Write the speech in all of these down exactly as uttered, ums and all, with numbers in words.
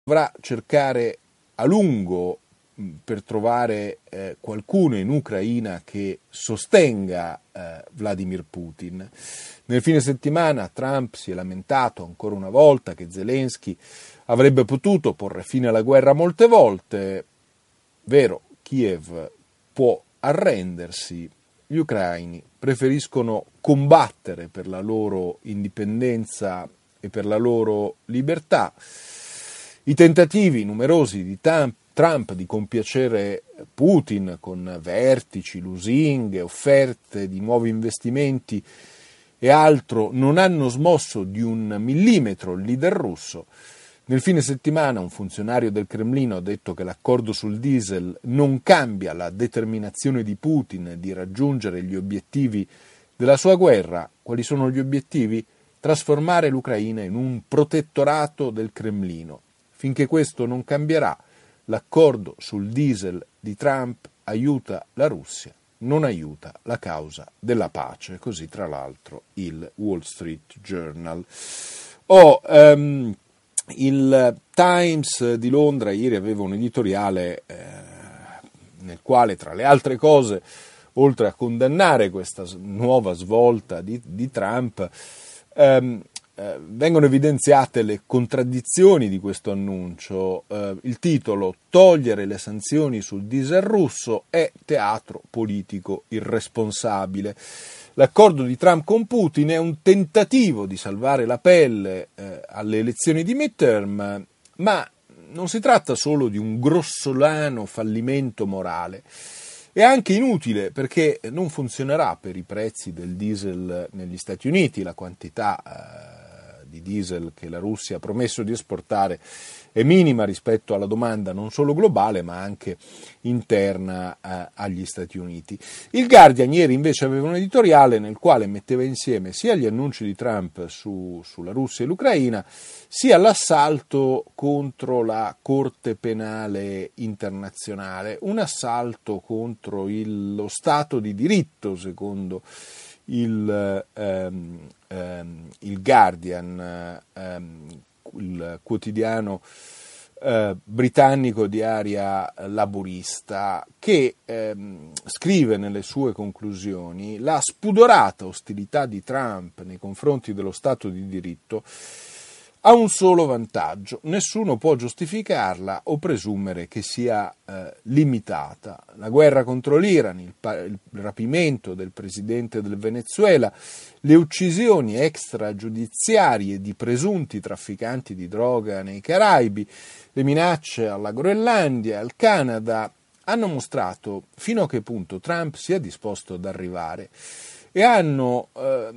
dovrà cercare a lungo per trovare eh, qualcuno in Ucraina che sostenga eh, Vladimir Putin. Nel fine settimana Trump si è lamentato ancora una volta che Zelensky avrebbe potuto porre fine alla guerra molte volte. Vero, Kiev può arrendersi, gli ucraini preferiscono combattere per la loro indipendenza e per la loro libertà. I tentativi numerosi di Trump Trump di compiacere Putin con vertici, lusinghe, offerte di nuovi investimenti e altro non hanno smosso di un millimetro il leader russo. Nel fine settimana un funzionario del Cremlino ha detto che l'accordo sul diesel non cambia la determinazione di Putin di raggiungere gli obiettivi della sua guerra. Quali sono gli obiettivi? Trasformare l'Ucraina in un protettorato del Cremlino. Finché questo non cambierà, l'accordo sul diesel di Trump aiuta la Russia, non aiuta la causa della pace, così tra l'altro il Wall Street Journal. Oh, um, il Times di Londra ieri aveva un editoriale eh, nel quale, tra le altre cose, oltre a condannare questa nuova svolta di, di Trump, um, Eh, vengono evidenziate le contraddizioni di questo annuncio. Eh, il titolo "Togliere le sanzioni sul diesel russo è teatro politico irresponsabile". L'accordo di Trump con Putin è un tentativo di salvare la pelle eh, alle elezioni di midterm, ma non si tratta solo di un grossolano fallimento morale. È anche inutile perché non funzionerà per i prezzi del diesel negli Stati Uniti. La quantità eh, di diesel che la Russia ha promesso di esportare è minima rispetto alla domanda non solo globale ma anche interna eh, agli Stati Uniti. Il Guardian ieri invece aveva un editoriale nel quale metteva insieme sia gli annunci di Trump su, sulla Russia e l'Ucraina, sia l'assalto contro la Corte Penale Internazionale, un assalto contro il, lo Stato di diritto secondo il, ehm, ehm, il Guardian, ehm, il quotidiano eh, britannico di area laburista, che ehm, scrive nelle sue conclusioni: la spudorata ostilità di Trump nei confronti dello Stato di diritto ha un solo vantaggio: nessuno può giustificarla o presumere che sia eh, limitata. La guerra contro l'Iran, il, pa- il rapimento del presidente del Venezuela, le uccisioni extragiudiziarie di presunti trafficanti di droga nei Caraibi, le minacce alla Groenlandia e al Canada hanno mostrato fino a che punto Trump sia disposto ad arrivare e hanno eh,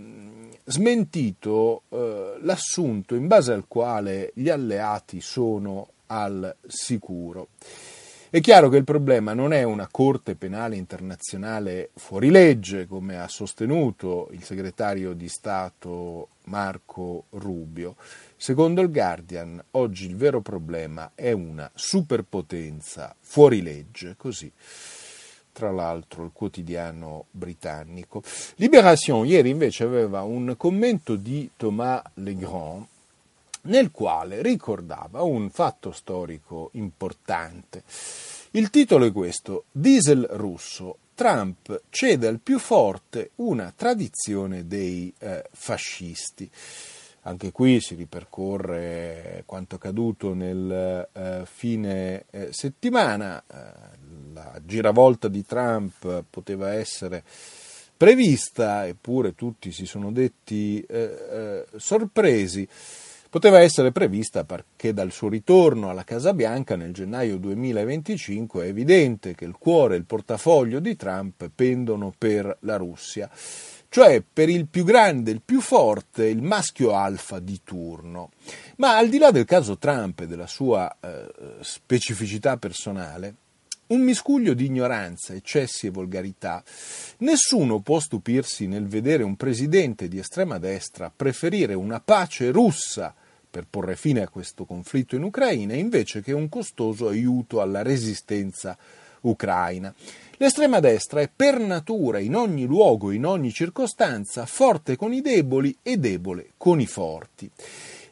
smentito eh, l'assunto in base al quale gli alleati sono al sicuro. È chiaro che il problema non è una Corte Penale Internazionale fuori legge, come ha sostenuto il segretario di Stato Marco Rubio. Secondo il Guardian, oggi il vero problema è una superpotenza fuori legge, così tra l'altro il quotidiano britannico. Libération ieri invece aveva un commento di Thomas Legrand nel quale ricordava un fatto storico importante. Il titolo è questo: Diesel russo, Trump cede al più forte, una tradizione dei eh, fascisti. Anche qui si ripercorre quanto accaduto nel eh, fine eh, settimana. Eh, la giravolta di Trump poteva essere prevista, eppure tutti si sono detti eh, eh, sorpresi. Poteva essere prevista perché dal suo ritorno alla Casa Bianca nel gennaio duemilaventicinque è evidente che il cuore e il portafoglio di Trump pendono per la Russia, cioè per il più grande, il più forte, il maschio alfa di turno. Ma al di là del caso Trump e della sua eh, specificità personale, un miscuglio di ignoranza, eccessi e volgarità, nessuno può stupirsi nel vedere un presidente di estrema destra preferire una pace russa per porre fine a questo conflitto in Ucraina invece che un costoso aiuto alla resistenza ucraina. L'estrema destra è per natura, in ogni luogo, in ogni circostanza, forte con i deboli e debole con i forti.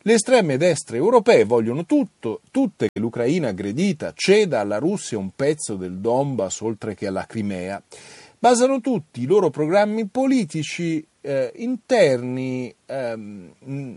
Le estreme destre europee vogliono tutto, tutte che l'Ucraina aggredita ceda alla Russia un pezzo del Donbass oltre che alla Crimea. Basano tutti i loro programmi politici eh, interni ehm,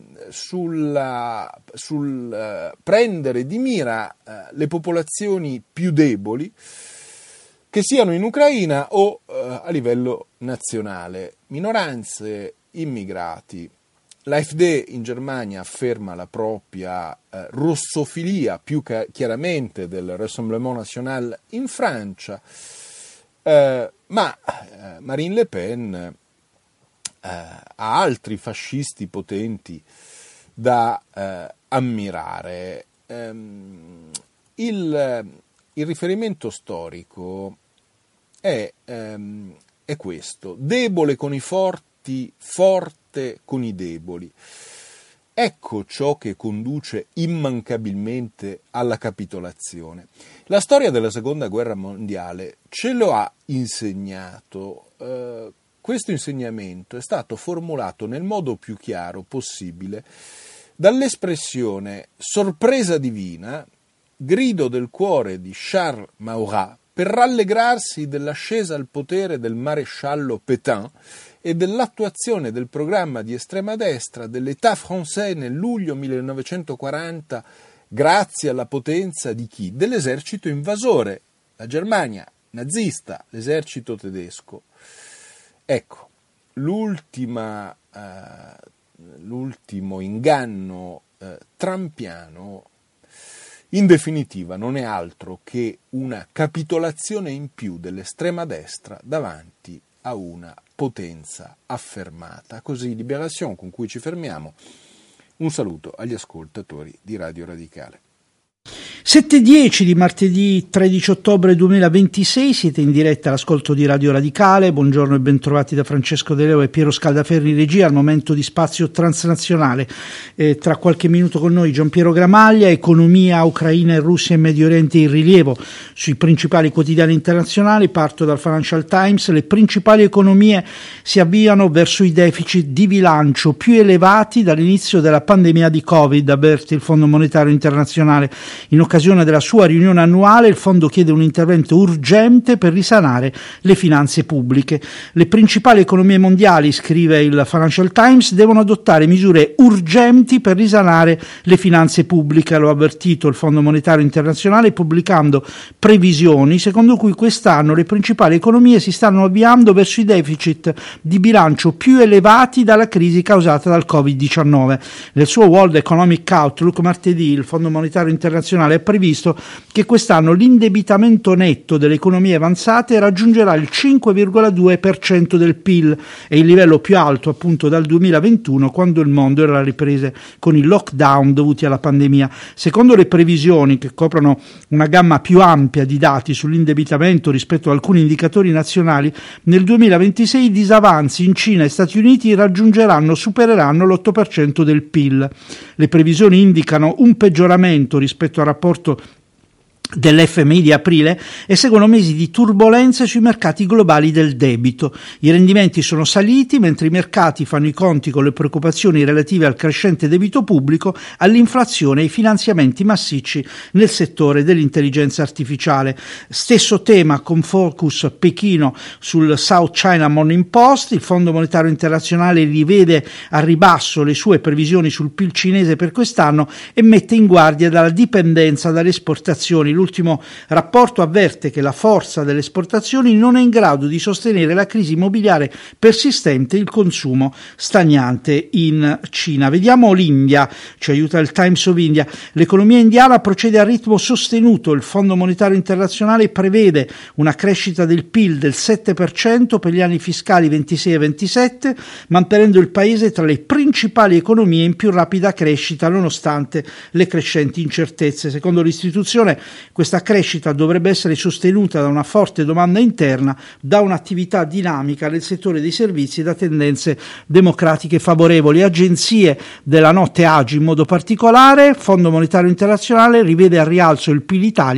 sulla, sul eh, prendere di mira eh, le popolazioni più deboli, che siano in Ucraina o eh, a livello nazionale, minoranze, immigrati. L'A F D in Germania afferma la propria eh, russofilia più ca- chiaramente del Rassemblement National in Francia, eh, ma eh, Marine Le Pen eh, ha altri fascisti potenti da eh, ammirare. Ehm, il, il riferimento storico è, ehm, è questo: debole con i forti, forte con i deboli. Ecco ciò che conduce immancabilmente alla capitolazione. La storia della Seconda Guerra Mondiale ce lo ha insegnato. Eh, questo insegnamento è stato formulato nel modo più chiaro possibile dall'espressione sorpresa divina, grido del cuore di Charles Maurras per rallegrarsi dell'ascesa al potere del maresciallo Pétain e dell'attuazione del programma di estrema destra dell'État français nel luglio millenovecentoquaranta, grazie alla potenza di chi? Dell'esercito invasore, la Germania nazista, l'esercito tedesco. Ecco, l'ultima, eh, l'ultimo inganno eh, trumpiano, in definitiva, non è altro che una capitolazione in più dell'estrema destra davanti a una potenza affermata. Così Libération, con cui ci fermiamo. Un saluto agli ascoltatori di Radio Radicale. sette e dieci di martedì tredici ottobre duemilaventisei, siete in diretta all'ascolto di Radio Radicale. Buongiorno e bentrovati da Francesco De Leo e Piero Scaldaferri in regia al momento di spazio transnazionale. Eh, tra qualche minuto con noi Giampiero Gramaglia, economia, Ucraina e Russia e Medio Oriente in rilievo sui principali quotidiani internazionali. Parto dal Financial Times. Le principali economie si avviano verso i deficit di bilancio più elevati dall'inizio della pandemia di Covid, avverte il Fondo Monetario Internazionale. In occasione della sua riunione annuale il fondo chiede un intervento urgente per risanare le finanze pubbliche. Le principali economie mondiali, scrive il Financial Times, devono adottare misure urgenti per risanare le finanze pubbliche, lo ha avvertito il Fondo Monetario Internazionale pubblicando previsioni secondo cui quest'anno le principali economie si stanno avviando verso i deficit di bilancio più elevati dalla crisi causata dal covid diciannove. Nel suo World Economic Outlook martedì il Fondo Monetario Internazionale ha previsto che quest'anno l'indebitamento netto delle economie avanzate raggiungerà il cinque virgola due per cento del P I L, e il livello più alto appunto dal duemilaventuno, quando il mondo era alle riprese con i lockdown dovuti alla pandemia. Secondo le previsioni, che coprono una gamma più ampia di dati sull'indebitamento rispetto a alcuni indicatori nazionali, nel duemilaventisei i disavanzi in Cina e Stati Uniti raggiungeranno, supereranno l'otto per cento del P I L. Le previsioni indicano un peggioramento rispetto al rapporto dell'F M I di aprile e seguono mesi di turbolenze sui mercati globali del debito. I rendimenti sono saliti mentre i mercati fanno i conti con le preoccupazioni relative al crescente debito pubblico, all'inflazione e ai finanziamenti massicci nel settore dell'intelligenza artificiale. Stesso tema con focus Pechino sul South China Morning Post. Il Fondo Monetario Internazionale rivede a ribasso le sue previsioni sul P I L cinese per quest'anno e mette in guardia dalla dipendenza dalle esportazioni. L'ultimo rapporto avverte che la forza delle esportazioni non è in grado di sostenere la crisi immobiliare persistente e il consumo stagnante in Cina. Vediamo l'India, ci aiuta il Times of India. L'economia indiana procede a ritmo sostenuto. Il Fondo Monetario Internazionale prevede una crescita del P I L del sette per cento per gli anni fiscali ventisei e ventisette, mantenendo il paese tra le principali economie in più rapida crescita nonostante le crescenti incertezze. Secondo l'istituzione, questa crescita dovrebbe essere sostenuta da una forte domanda interna, da un'attività dinamica nel settore dei servizi e da tendenze democratiche favorevoli. Agenzie della notte Agi in modo particolare. Fondo Monetario Internazionale rivede al rialzo il P I L Italia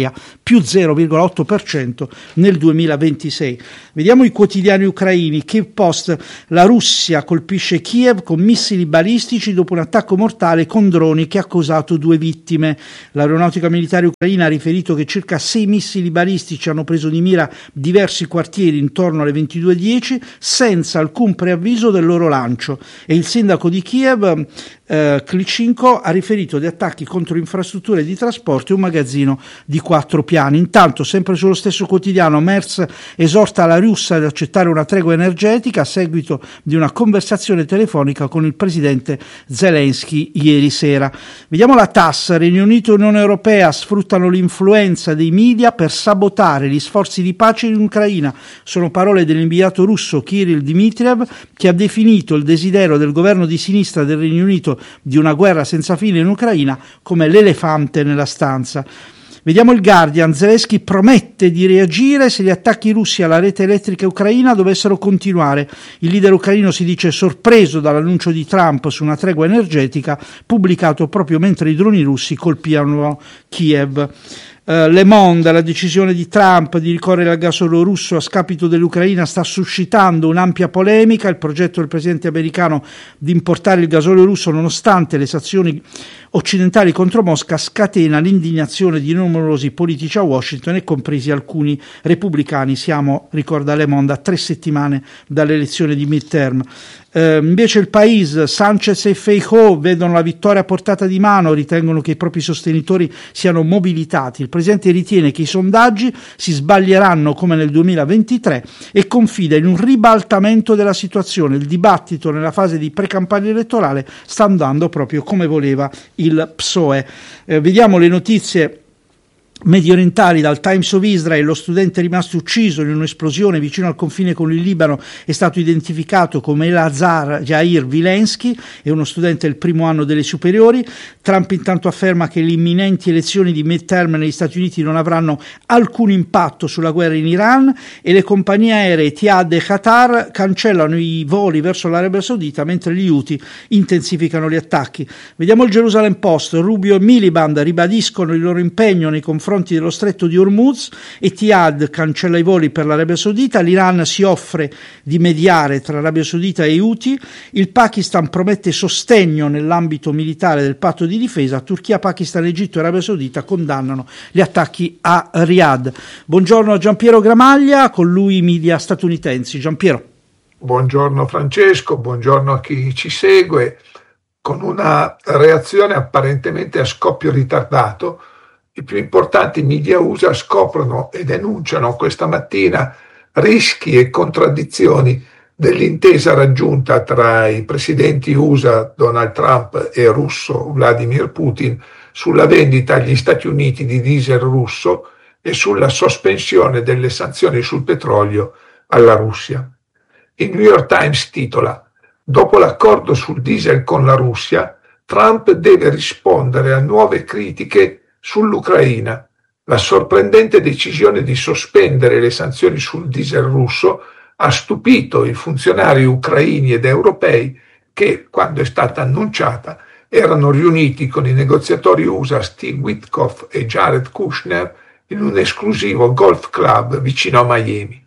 più zero virgola otto per cento nel duemilaventisei. Vediamo i quotidiani ucraini. Kiev Post: la Russia colpisce Kiev con missili balistici dopo un attacco mortale con droni che ha causato due vittime. L'aeronautica militare ucraina ha riferito che circa sei missili balistici hanno preso di mira diversi quartieri intorno alle ventidue e dieci senza alcun preavviso del loro lancio, e il sindaco di Kiev eh, Klitschko ha riferito di attacchi contro infrastrutture di trasporto e un magazzino di quattro piani. Intanto, sempre sullo stesso quotidiano, Merz esorta la Russia ad accettare una tregua energetica a seguito di una conversazione telefonica con il presidente Zelensky ieri sera. Vediamo la TASS: Regno Unito e Unione Europea sfruttano l'influenza dei media per sabotare gli sforzi di pace in Ucraina. Sono parole dell'inviato russo Kirill Dmitriev, che ha definito il desiderio del governo di sinistra del Regno Unito di una guerra senza fine in Ucraina come l'elefante nella stanza. Vediamo il Guardian: Zelensky promette di reagire se gli attacchi russi alla rete elettrica ucraina dovessero continuare. Il leader ucraino si dice sorpreso dall'annuncio di Trump su una tregua energetica pubblicato proprio mentre i droni russi colpivano Kiev. Uh, Le Monde: la decisione di Trump di ricorrere al gasolo russo a scapito dell'Ucraina sta suscitando un'ampia polemica. Il progetto del presidente americano di importare il gasolio russo, nonostante le sanzioni occidentali contro Mosca, scatena l'indignazione di numerosi politici a Washington e compresi alcuni repubblicani. Siamo, ricorda Le Monde, a tre settimane dalle elezioni di midterm. Uh, invece il País: Sanchez e Feijóo vedono la vittoria a portata di mano, ritengono che i propri sostenitori siano mobilitati. Il presidente ritiene che i sondaggi si sbaglieranno come nel duemilaventitré e confida in un ribaltamento della situazione. Il dibattito nella fase di pre-campagna elettorale sta andando proprio come voleva il P S O E. Eh, vediamo le notizie medio orientali dal Times of Israel. Lo studente rimasto ucciso in un'esplosione vicino al confine con il Libano è stato identificato come Elazar Yair Vilensky, è uno studente del primo anno delle superiori. Trump intanto afferma che le imminenti elezioni di midterm negli Stati Uniti non avranno alcun impatto sulla guerra in Iran, e le compagnie aeree Etihad e Qatar cancellano i voli verso l'Arabia Saudita mentre gli Houthi intensificano gli attacchi. Vediamo il Jerusalem Post: Rubio e Miliband ribadiscono il loro impegno nei confronti dello stretto di Hormuz. Etihad cancella i voli per l'Arabia Saudita. L'Iran si offre di mediare tra Arabia Saudita e Houthi. Il Pakistan promette sostegno nell'ambito militare del patto di difesa. Turchia, Pakistan, Egitto e Arabia Saudita condannano gli attacchi a Riyadh. Buongiorno a Giampiero Gramaglia, con lui i media statunitensi. Giampiero. Buongiorno Francesco, buongiorno a chi ci segue. Con una reazione apparentemente a scoppio ritardato, i più importanti media U S A scoprono e denunciano questa mattina rischi e contraddizioni dell'intesa raggiunta tra i presidenti U S A Donald Trump e russo Vladimir Putin sulla vendita agli Stati Uniti di diesel russo e sulla sospensione delle sanzioni sul petrolio alla Russia. Il New York Times titola: dopo l'accordo sul diesel con la Russia, Trump deve rispondere a nuove critiche sull'Ucraina. La sorprendente decisione di sospendere le sanzioni sul diesel russo ha stupito i funzionari ucraini ed europei che, quando è stata annunciata, erano riuniti con i negoziatori U S A Steve Witkoff e Jared Kushner in un esclusivo golf club vicino a Miami.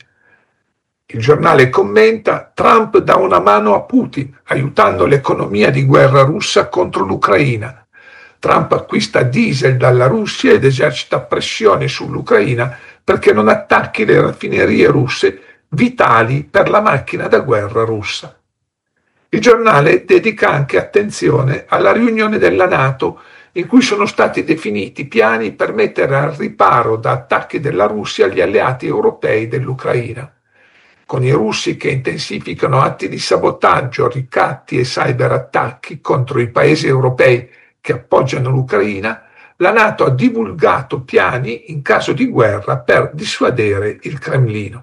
Il giornale commenta: Trump dà una mano a Putin, aiutando l'economia di guerra russa contro l'Ucraina. Trump acquista diesel dalla Russia ed esercita pressione sull'Ucraina perché non attacchi le raffinerie russe vitali per la macchina da guerra russa. Il giornale dedica anche attenzione alla riunione della NATO, in cui sono stati definiti piani per mettere al riparo da attacchi della Russia gli alleati europei dell'Ucraina. Con i russi che intensificano atti di sabotaggio, ricatti e cyberattacchi contro i paesi europei che appoggiano l'Ucraina, la NATO ha divulgato piani in caso di guerra per dissuadere il Cremlino.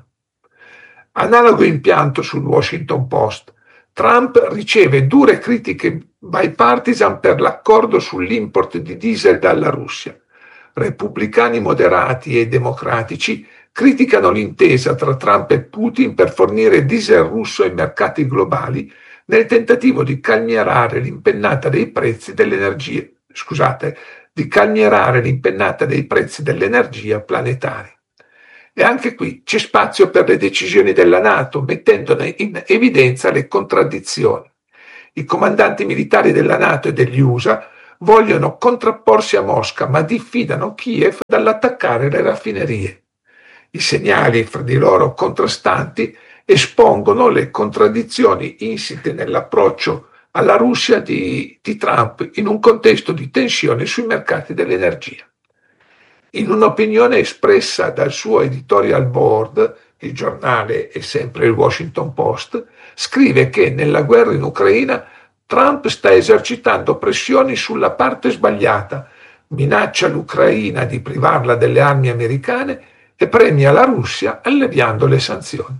Analogo impianto sul Washington Post. Trump riceve dure critiche bipartisan per l'accordo sull'import di diesel dalla Russia. Repubblicani moderati e democratici criticano l'intesa tra Trump e Putin per fornire diesel russo ai mercati globali nel tentativo di calmierare l'impennata dei prezzi dell'energia, scusate, di calmierare l'impennata dei prezzi dell'energia planetari. E anche qui c'è spazio per le decisioni della NATO, mettendone in evidenza le contraddizioni. I comandanti militari della NATO e degli U S A vogliono contrapporsi a Mosca, ma diffidano Kiev dall'attaccare le raffinerie. I segnali fra di loro contrastanti espongono le contraddizioni insite nell'approccio alla Russia di, di Trump in un contesto di tensione sui mercati dell'energia. In un'opinione espressa dal suo editorial board, il giornale è sempre il Washington Post, scrive che nella guerra in Ucraina Trump sta esercitando pressioni sulla parte sbagliata, minaccia l'Ucraina di privarla delle armi americane e premia la Russia alleviando le sanzioni.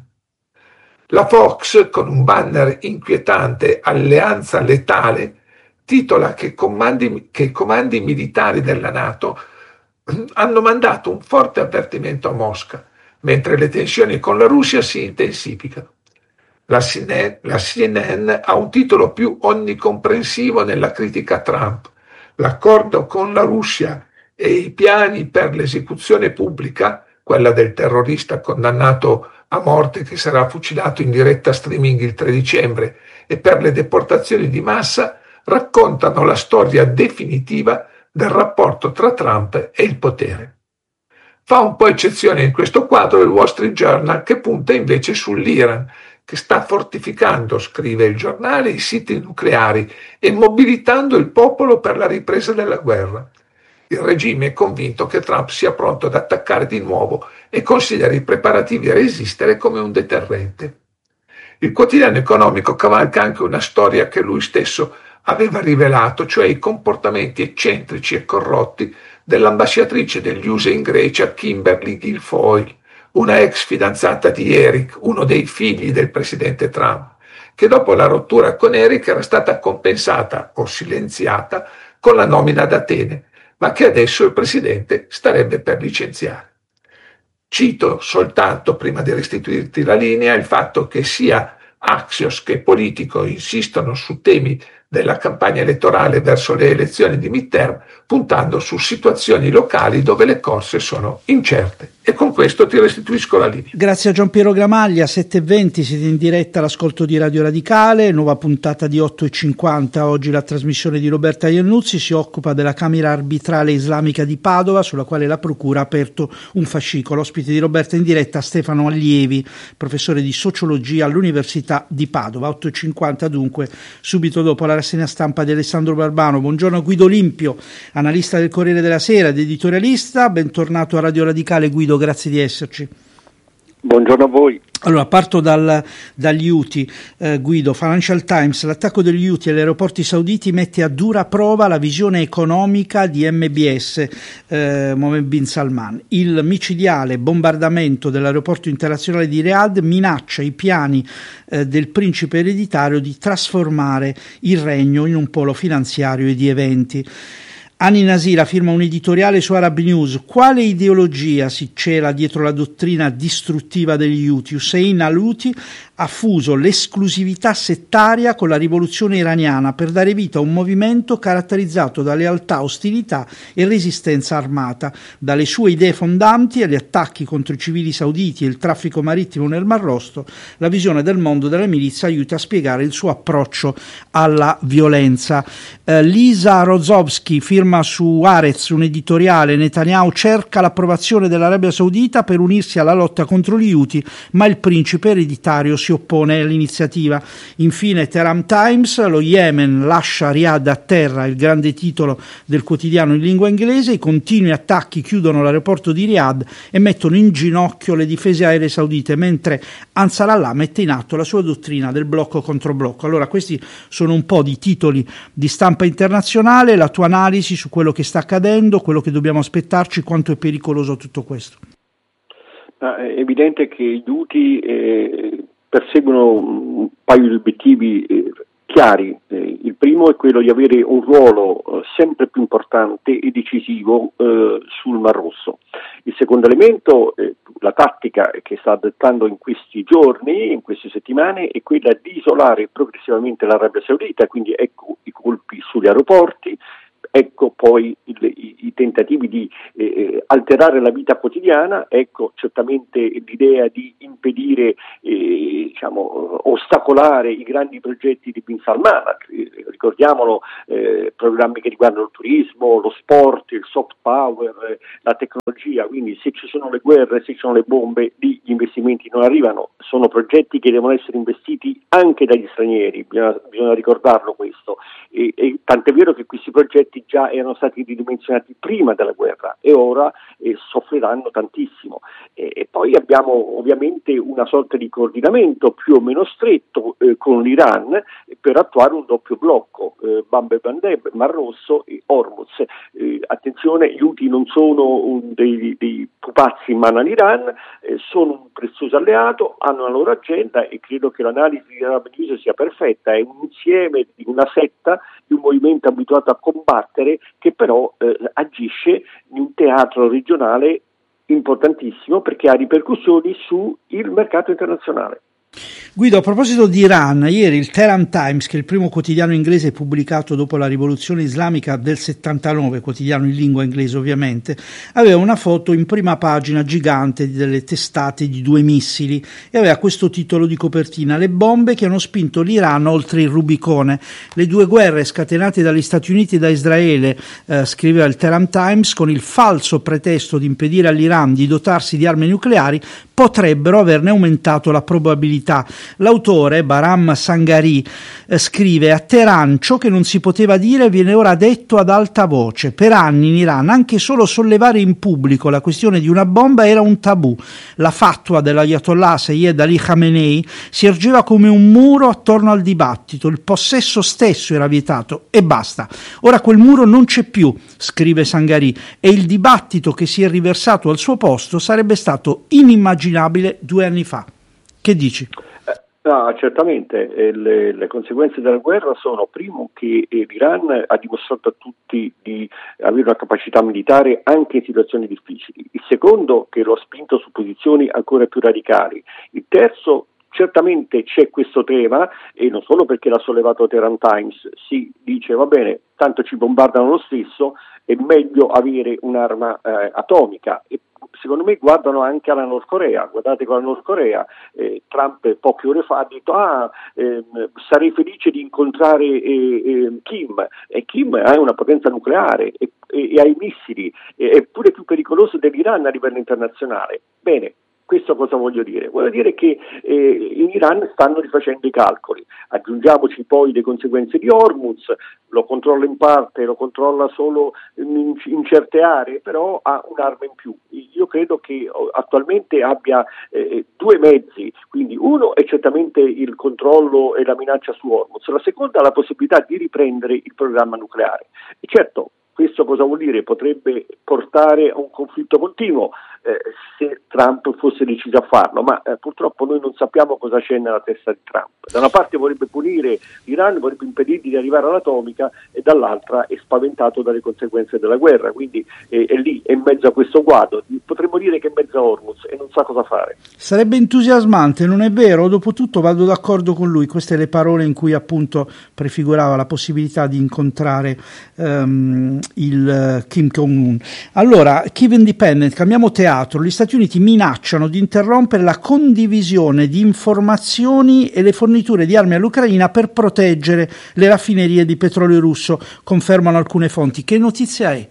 La Fox, con un banner inquietante "Alleanza letale", titola che, comandi, che i comandi militari della NATO hanno mandato un forte avvertimento a Mosca, mentre le tensioni con la Russia si intensificano. La C N N ha un titolo più onnicomprensivo nella critica a Trump. L'accordo con la Russia e i piani per l'esecuzione pubblica, quella del terrorista condannato a morte che sarà fucilato in diretta streaming il tre dicembre, e per le deportazioni di massa, raccontano la storia definitiva del rapporto tra Trump e il potere. Fa un po' eccezione in questo quadro il Wall Street Journal, che punta invece sull'Iran, che sta fortificando, scrive il giornale, i siti nucleari e mobilitando il popolo per la ripresa della guerra. Il regime è convinto che Trump sia pronto ad attaccare di nuovo e considera i preparativi a resistere come un deterrente. Il quotidiano economico cavalca anche una storia che lui stesso aveva rivelato, cioè i comportamenti eccentrici e corrotti dell'ambasciatrice degli U S A in Grecia, Kimberly Guilfoyle, una ex fidanzata di Eric, uno dei figli del presidente Trump, che dopo la rottura con Eric era stata compensata o silenziata con la nomina ad Atene, ma che adesso il presidente starebbe per licenziare. Cito soltanto, prima di restituirti la linea, il fatto che sia Axios che Politico insistono su temi della campagna elettorale verso le elezioni di midterm, puntando su situazioni locali dove le corse sono incerte. E con questo ti restituisco la linea. Grazie a Gian Piero Gramaglia. sette e venti siete in diretta all'ascolto di Radio Radicale, nuova puntata di otto e cinquanta. Oggi la trasmissione di Roberta Iannuzzi si occupa della Camera Arbitrale Islamica di Padova, sulla quale la Procura ha aperto un fascicolo. Ospite di Roberta in diretta Stefano Allievi, professore di sociologia all'Università di Padova. otto e cinquanta dunque, subito dopo la rassegna stampa di Alessandro Barbano. Buongiorno Guido Limpio, analista del Corriere della Sera ed editorialista. Bentornato a Radio Radicale Guido. Grazie di esserci. Buongiorno a voi. Allora, parto dal, dagli Houthi, eh, Guido. Financial Times: l'attacco degli Houthi agli aeroporti sauditi mette a dura prova la visione economica di M B S, eh, Mohammed bin Salman. Il micidiale bombardamento dell'aeroporto internazionale di Riyadh minaccia i piani eh, del principe ereditario di trasformare il regno in un polo finanziario e di eventi. Ani Nasira firma un editoriale su Arab News. Quale ideologia si cela dietro la dottrina distruttiva degli Houthi? Hussein al-Houthi ha fuso l'esclusività settaria con la rivoluzione iraniana per dare vita a un movimento caratterizzato da lealtà, ostilità e resistenza armata. Dalle sue idee fondanti agli attacchi contro i civili sauditi e il traffico marittimo nel Mar Rosso, la visione del mondo della milizia aiuta a spiegare il suo approccio alla violenza. Eh, Lisa Rozovsky firma su Haaretz un editoriale. Netanyahu cerca l'approvazione dell'Arabia Saudita per unirsi alla lotta contro gli Houthi, ma il principe ereditario si oppone all'iniziativa. Infine Tehran Times: lo Yemen lascia Riyadh a terra, il grande titolo del quotidiano in lingua inglese. I continui attacchi chiudono l'aeroporto di Riyadh e mettono in ginocchio le difese aeree saudite, mentre Ansar Allah mette in atto la sua dottrina del blocco contro blocco. Allora, questi sono un po' di titoli di stampa internazionale. La tua analisi su quello che sta accadendo, quello che dobbiamo aspettarci, quanto è pericoloso tutto questo? È evidente che gli Houthi eh, perseguono un paio di obiettivi eh, chiari. Eh, il primo è quello di avere un ruolo eh, sempre più importante e decisivo eh, sul Mar Rosso. Il secondo elemento, eh, la tattica che sta adottando in questi giorni, in queste settimane, è quella di isolare progressivamente l'Arabia Saudita, quindi ecco i colpi sugli aeroporti, ecco poi il, i, di tentativi di eh, alterare la vita quotidiana. Ecco, certamente l'idea di impedire, eh, diciamo, ostacolare i grandi progetti di Bin Salman, eh, ricordiamolo, eh, programmi che riguardano il turismo, lo sport, il soft power, eh, la tecnologia. Quindi se ci sono le guerre, se ci sono le bombe, lì gli investimenti non arrivano. Sono progetti che devono essere investiti anche dagli stranieri, bisogna, bisogna ricordarlo questo, e, e tant'è vero che questi progetti già erano stati ridimensionati prima della guerra e ora eh, soffriranno tantissimo. E, e poi abbiamo ovviamente una sorta di coordinamento più o meno stretto eh, con l'Iran per attuare un doppio blocco, eh, Bab el-Mandeb, Mar Rosso e Hormuz. Eh, attenzione, gli Houthi non sono un dei, dei pupazzi in mano all'Iran, eh, sono un prezioso alleato, hanno la loro agenda e credo che l'analisi di Arab News sia perfetta. È un insieme di una setta, di un movimento abituato a combattere, che però eh, agisce in un teatro regionale importantissimo perché ha ripercussioni sul mercato internazionale. Guido, a proposito di Iran, ieri il Tehran Times, che è il primo quotidiano inglese pubblicato dopo la rivoluzione islamica del settantanove, quotidiano in lingua inglese ovviamente, aveva una foto in prima pagina gigante delle testate di due missili e aveva questo titolo di copertina: le bombe che hanno spinto l'Iran oltre il Rubicone. Le due guerre scatenate dagli Stati Uniti e da Israele, eh, scriveva il Tehran Times, con il falso pretesto di impedire all'Iran di dotarsi di armi nucleari, potrebbero averne aumentato la probabilità. L'autore, Bahram Sangari, eh, scrive: a Teheran ciò che non si poteva dire viene ora detto ad alta voce. Per anni in Iran anche solo sollevare in pubblico la questione di una bomba era un tabù. La fatwa dell'Ayatollah Sayyid Ali Khamenei si ergeva come un muro attorno al dibattito. Il possesso stesso era vietato e basta. Ora quel muro non c'è più, scrive Sangari, e il dibattito che si è riversato al suo posto sarebbe stato inimmaginabile due anni fa. Che dici? No, certamente eh, le, le conseguenze della guerra sono, primo, che eh, l'Iran ha dimostrato a tutti di avere una capacità militare anche in situazioni difficili; il secondo, che lo ha spinto su posizioni ancora più radicali; il terzo, certamente c'è questo tema, e non solo perché l'ha sollevato Tehran Times, si dice va bene, tanto ci bombardano lo stesso, è meglio avere un'arma eh, atomica. E secondo me guardano anche alla Nord Corea. Guardate con la Nord Corea, eh, Trump poche ore fa ha detto ah, eh, sarei felice di incontrare eh, eh, Kim, e Kim ha una potenza nucleare e, e, e ha i missili, e, è pure più pericoloso dell'Iran a livello internazionale. Bene, questo cosa voglio dire? Voglio dire che eh, in Iran stanno rifacendo i calcoli. Aggiungiamoci poi le conseguenze di Hormuz, lo controlla in parte, lo controlla solo in, in certe aree, però ha un'arma in più. Io credo che attualmente abbia eh, due mezzi, quindi uno è certamente il controllo e la minaccia su Hormuz, la seconda la possibilità di riprendere il programma nucleare. E certo, questo cosa vuol dire? Potrebbe portare a un conflitto continuo eh, se Trump fosse deciso a farlo, ma eh, purtroppo noi non sappiamo cosa c'è nella testa di Trump. Da una parte vorrebbe punire l'Iran, vorrebbe impedirgli di arrivare all'atomica, e dall'altra è spaventato dalle conseguenze della guerra, quindi eh, è lì, è in mezzo a questo guado. Potremmo dire che è in mezzo a Hormuz e non sa cosa fare. Sarebbe entusiasmante, non è vero? Dopotutto vado d'accordo con lui, queste le parole in cui appunto prefigurava la possibilità di incontrare um, il uh, Kim Jong-un. Allora, Kiev Independent, cambiamo teatro. Gli Stati Uniti minacciano di interrompere la condivisione di informazioni e le forniture di armi all'Ucraina per proteggere le raffinerie di petrolio russo, confermano alcune fonti. Che notizia è?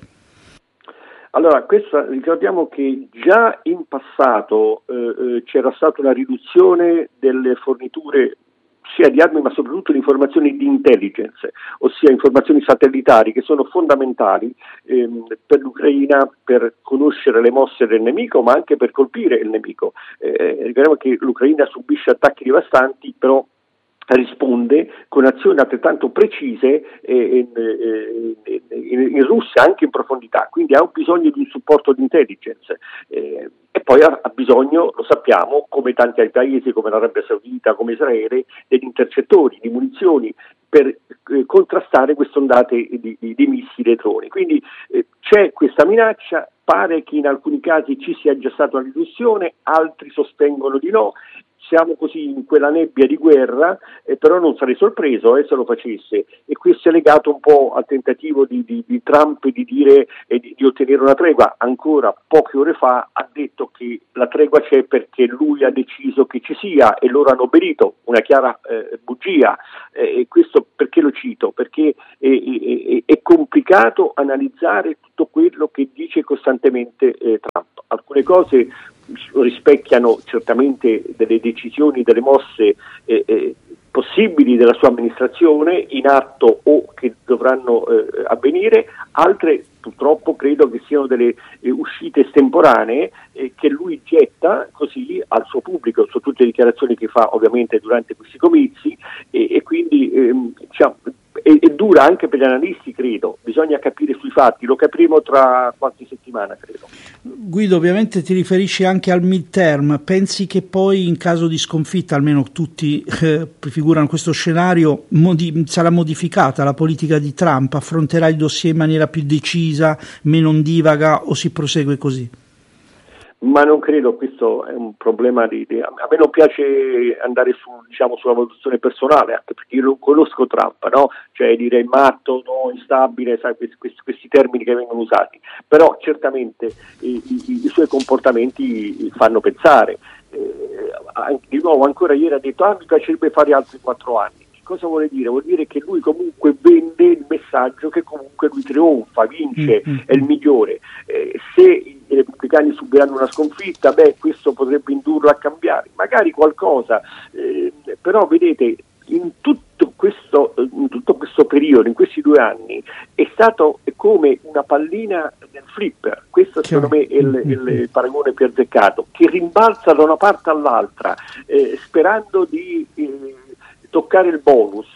Allora, questa, ricordiamo che già in passato eh, eh, c'era stata una riduzione delle forniture sia di armi ma soprattutto di informazioni di intelligence, ossia informazioni satellitari che sono fondamentali ehm, per l'Ucraina per conoscere le mosse del nemico, ma anche per colpire il nemico. Eh, ricordiamo che l'Ucraina subisce attacchi devastanti, però risponde con azioni altrettanto precise eh, in, eh, in, in Russia, anche in profondità, quindi ha bisogno di un supporto di intelligence eh, e poi ha, ha bisogno, lo sappiamo, come tanti altri paesi, come l'Arabia Saudita, come Israele, degli intercettori, di munizioni per eh, contrastare queste ondate di, di, di missili e droni. Quindi eh, c'è questa minaccia, pare che in alcuni casi ci sia già stata una riduzione, altri sostengono di no. siamo così in quella nebbia di guerra, eh, però non sarei sorpreso eh, se lo facesse, e questo è legato un po' al tentativo di, di, di Trump di dire e di, di ottenere una tregua. Ancora poche ore fa ha detto che la tregua c'è perché lui ha deciso che ci sia e loro hanno obbedito, una chiara eh, bugia, eh, e questo perché lo cito? Perché è, è, è complicato analizzare tutto quello che dice costantemente eh, Trump. Alcune cose rispecchiano certamente delle decisioni, delle mosse eh, eh, possibili della sua amministrazione in atto o che dovranno eh, avvenire, altre purtroppo credo che siano delle eh, uscite estemporanee eh, che lui getta così al suo pubblico, su tutte le dichiarazioni che fa ovviamente durante questi comizi, e, e quindi ehm, diciamo, è, è dura anche per gli analisti, credo, bisogna capire sui fatti, lo capiremo tra qualche settimana, credo. Guido, ovviamente ti riferisci anche al midterm, pensi che poi in caso di sconfitta, almeno tutti eh, prefigurano questo scenario, modi- sarà modificata la politica di Trump, affronterà il dossier in maniera più decisa, meno ondivaga, o si prosegue così? Ma non credo, questo è un problema di, di a me non piace andare su, diciamo, sulla valutazione personale, anche perché io non conosco Trump, no? Cioè dire matto, no, instabile, sai, questi, questi, questi termini che vengono usati, però certamente i, i, i suoi comportamenti fanno pensare. Eh, di nuovo, ancora ieri ha detto ah mi piacerebbe fare altri quattro anni. Cosa vuole dire? Vuol dire che lui comunque vende il messaggio che comunque lui trionfa, vince, mm-hmm. è il migliore. Eh, se i repubblicani subiranno una sconfitta, beh, questo potrebbe indurlo a cambiare, magari qualcosa, eh, però vedete, in tutto questo in tutto questo periodo, in questi due anni, è stato come una pallina nel flipper. Questo secondo me è il, il, il paragone più azzeccato, che rimbalza da una parte all'altra, eh, sperando di eh, toccare il bonus,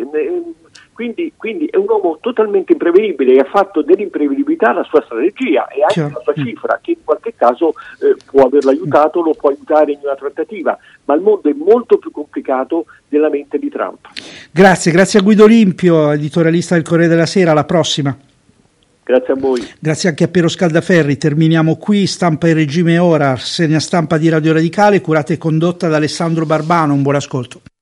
quindi, quindi è un uomo totalmente imprevedibile e ha fatto dell'imprevedibilità la sua strategia e anche Chiaro. la sua cifra, che in qualche caso eh, può averlo aiutato, lo può aiutare in una trattativa, ma il mondo è molto più complicato della mente di Trump. Grazie, grazie a Guido Limpio, editorialista del Corriere della Sera, alla prossima. Grazie a voi. Grazie anche a Piero Scaldaferri. Terminiamo qui. Stampa in regime ora, rassegna stampa di Radio Radicale, curata e condotta da Alessandro Barbano. Un buon ascolto.